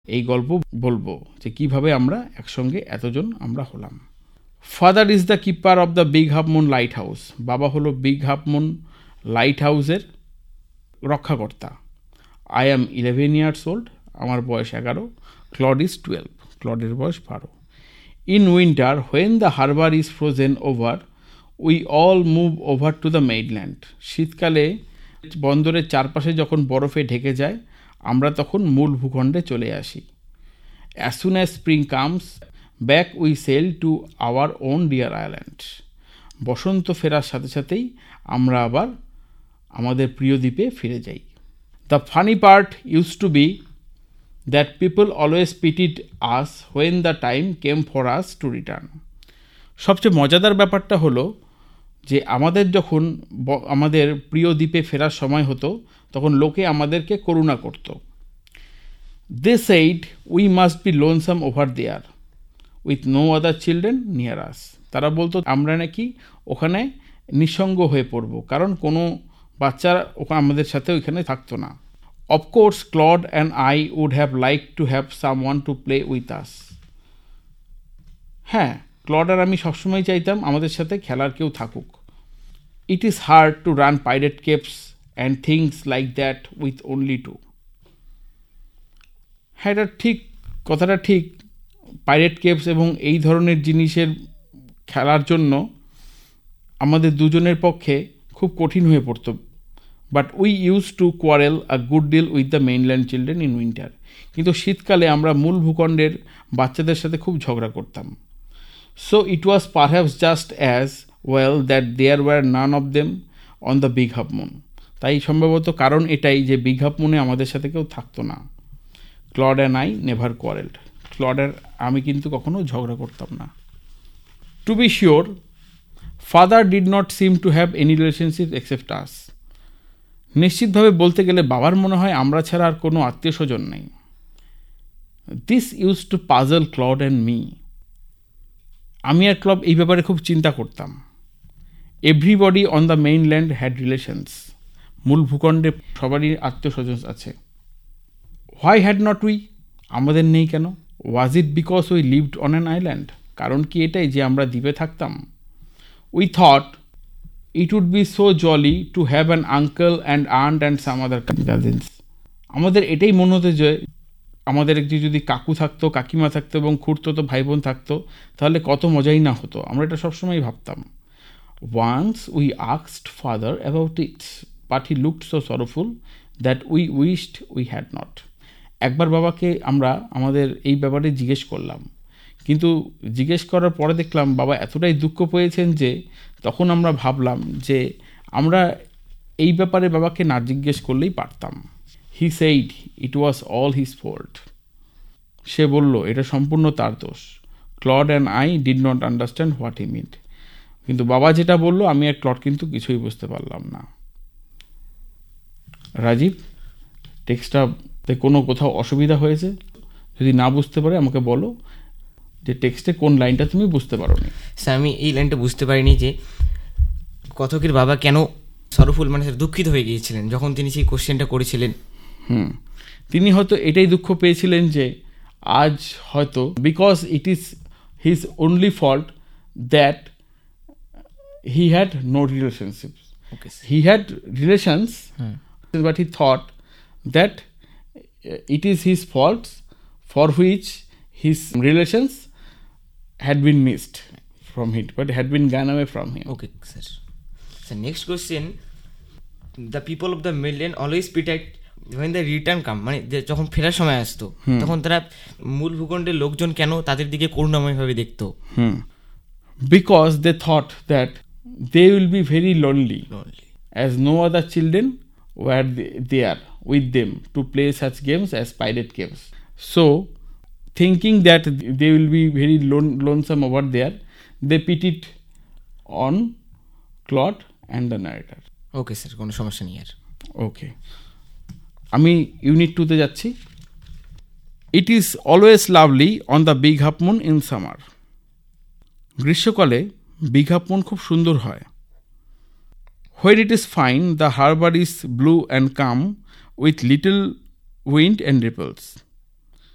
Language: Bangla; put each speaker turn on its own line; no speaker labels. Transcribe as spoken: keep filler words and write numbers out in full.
এই গল্প বলবো যে কিভাবে আমরা একসঙ্গে এতজন আমরা হলাম। Father is the keeper of the big half moon light house. বাবা হলো বিগ হাফ মুন লাইট হাউসের রক্ষাকর্তা। I am eleven years old, আমার বয়স এগারো। ক্লড ইজ টুয়েলভ, ক্লডের বয়স বারো। In winter when the harbour is frozen over we all move over to the mainland. শীতকালে বন্দরের চারপাশে যখন বরফে ঢেকে যায় আমরা তখন মূল ভূখণ্ডে চলে আসি। As soon as spring comes back we sell to our own dear island. বসন্ত ফেরার সাথে সাথেই আমরা আবার আমাদের প্রিয় দ্বীপে ফিরে যাই। The funny part use to B that people always pitied us when the time came for us to return. সবচেয়ে মজাদার ব্যাপারটা হলো যে আমাদের যখন আমাদের প্রিয় দ্বীপে ফেরার সময় হতো তখন লোকে আমাদেরকে করুণা করত। দে said we must be lonesome over there with no other children near আস। তারা বলতো আমরা নাকি ওখানে নিঃসঙ্গ হয়ে পড়ব, কারণ কোনো বাচ্চারা ওখানে আমাদের সাথে ওইখানে থাকতো না। Of course Claude and I would have like to have some one to play with us. হ্যাঁ, ক্লড আর আমি সবসময় চাইতাম আমাদের সাথে খেলার কেউ থাকুক। It is hard to run pirate capes and things like that with only two. হ্যাঁ, এটা ঠিক, কথাটা ঠিক। পাইরেট কেপস এবং এই ধরনের জিনিসের খেলার জন্য আমাদের দুজনের পক্ষে খুব কঠিন হয়ে পড়ত। But we use to quarrel a good deal with the mainland children in winter. কিন্তু শীতকালে আমরা মূল ভূখণ্ডের বাচ্চাদের সাথে খুব ঝগড়া করতাম। So it was perhaps just as well that there were none of them on the big half moon. তাই সম্ভবত কারণ এটাই যে বিগ হাফ মুনে আমাদের সাথে কেউ থাকতো না। Claude and I never কোয়ারেলড। Clod আর আমি কিন্তু কখনো ঝগড়া করতাম না। Two be sure father did not seem to have any relationship except আস। নিশ্চিতভাবে বলতে গেলে বাবার মনে হয় আমরা ছাড়া আর কোনো আত্মীয় স্বজন নেই। This use to puzzle Claude and me. আমি আর ক্লড এই ব্যাপারে খুব চিন্তা করতাম। Everybody on the mainland had relations. মূল ভূখণ্ডে সবারই আত্মীয় স্বজন আছে। Why had not we? আমাদের নেই কেন? ওয়াজ it because we lived on an island? কারণ কি এটাই যে আমরা দ্বীপে থাকতাম? We thought it would be so Jolly to have an uncle and aunt and some other cousins. আমাদের এটাই মনে হতো যে আমাদের একটি যদি কাকু থাকতো, কাকিমা থাকতো এবং খুড়তো ভাই বোন থাকতো তাহলে কত মজাই না হতো। আমরা এটা সবসময় ভাবতাম। Once we asked father about it but he looked so সরোফুল that we wished we had not. একবার বাবাকে আমরা আমাদের এই ব্যাপারে জিজ্ঞেস করলাম, কিন্তু জিজ্ঞেস করার পরে দেখলাম বাবা এতটাই দুঃখ পেয়েছেন যে তখন আমরা ভাবলাম যে আমরা এই ব্যাপারে বাবাকে না জিজ্ঞেস করলেই পারতাম। He said it was all his fault. সে বলল এটা সম্পূর্ণ তার দোষ। Claude and I did not understand what he mint. কিন্তু বাবা যেটা বললো আমি আর ক্লড কিন্তু কিছুই বুঝতে পারলাম না। রাজীব, টেক্সটটাতে কোনো কোথাও অসুবিধা হয়েছে? যদি না বুঝতে পারে আমাকে বলো যে টেক্সটে কোন লাইনটা তুমি বুঝতে পারো নি।
স্যার, আমি এই লাইনটা বুঝতে পারিনি যে কথকের বাবা কেন সরফুল মানে দুঃখিত হয়ে গিয়েছিলেন যখন তিনি সেই কোশ্চেনটা করেছিলেন।
হুম তিনি হয়তো এটাই দুঃখ পেয়েছিলেন যে আজ হয়তো because it is his only fault that he had no relationship. He had relations but he thought that it is his faults for which his relations had been missed from him, but had been gone away from him.
Okay, sir. So next question, the people of the mainland always protect when the return come, মানে যখন ফেরার সময় আসতো তখন তারা মূল ভূখণ্ডের লোকজন কেন তাদের দিকে করুণাময়ভাবে দেখতো?
হুম because they thought that they will be very lonely, lonely. as no other children were there with them to play such games as pirate games. So thinking that they will be very lon- lonesome over there, they put it on Claude and the narrator.
Okay sir, কোনো সমস্যা নেই আর।
ওকে, আমি ইউনিট টুতে যাচ্ছি। It is always lovely on the big half moon in summer. গ্রীষ্মকালে বিগ হাফ মুন খুব সুন্দর হয়। Where it is fine, the harbor is blue and calm with little wind and ripples.